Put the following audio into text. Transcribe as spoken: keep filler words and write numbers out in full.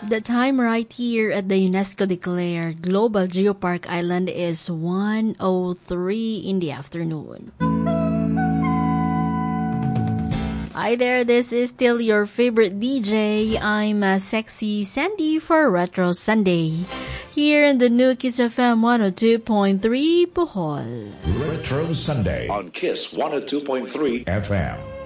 The time right here at the UNESCO declared Global Geopark Island is one oh three in the afternoon. Hi there, this is still your favorite D J. I'm uh, Sexy Sandy for Retro Sunday. Here in the new Kiss F M one oh two point three Bohol. Retro Sunday on Kiss one oh two point three F M.